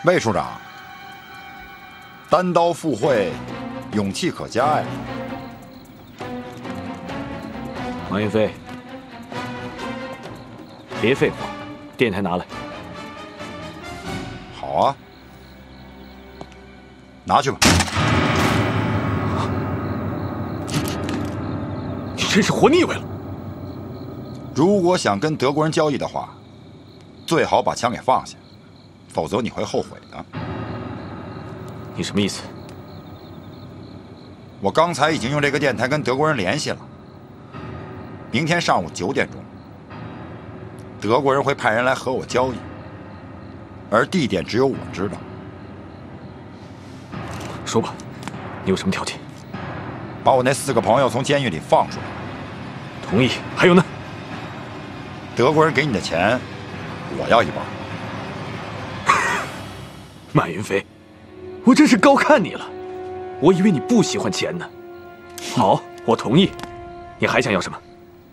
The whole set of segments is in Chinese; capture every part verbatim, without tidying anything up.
魏处长，单刀赴会，勇气可嘉呀。 马云飞，别废话，电台拿来。 好啊，拿去吧。 你真是活腻歪了。 如果想跟德国人交易的话，最好把枪给放下，否则你会后悔的。 你什么意思？ 我刚才已经用这个电台跟德国人联系了，明天上午九点钟，德国人会派人来和我交易，而地点只有我知道。 说吧，你有什么条件？ 把我那四个朋友从监狱里放出来。 同意。还有呢？ 德国人给你的钱，我要一半。 马云飞，我真是高看你了，我以为你不喜欢钱呢。好，我同意。你还想要什么？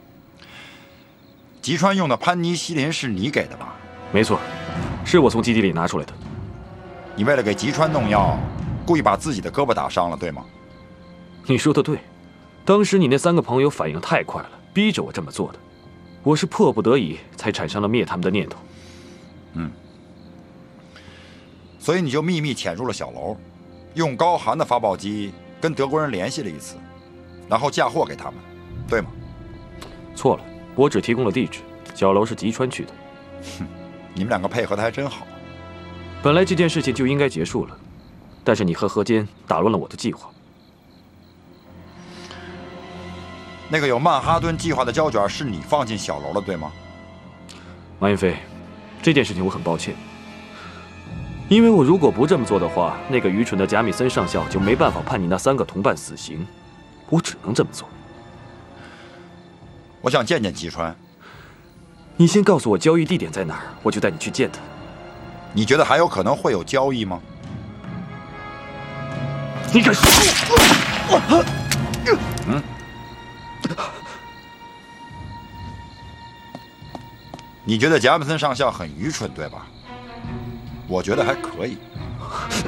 吉川用的潘尼西林是你给的吧？ 没错，是我从基地里拿出来的。 你为了给吉川弄药，故意把自己的胳膊打伤了，对吗？ 你说的对，当时你那三个朋友反应太快了，逼着我这么做的。我是迫不得已才产生了灭他们的念头。 嗯，所以你就秘密潜入了小楼，用高寒的发报机跟德国人联系了一次，然后嫁祸给他们，对吗？ 错了，我只提供了地址，小楼是吉川去的。 哼，你们两个配合的还真好。 本来这件事情就应该结束了，但是你和何坚打乱了我的计划。 那个有曼哈顿计划的胶卷是你放进小楼的，对吗？ 马云飞，这件事情我很抱歉，因为我如果不这么做的话，那个愚蠢的贾米森上校就没办法判你那三个同伴死刑，我只能这么做。 我想见见吉川。 你先告诉我交易地点在哪儿，我就带你去见他。 你觉得还有可能会有交易吗？ 你敢说？ 嗯。你觉得贾米森上校很愚蠢，对吧？我觉得还可以。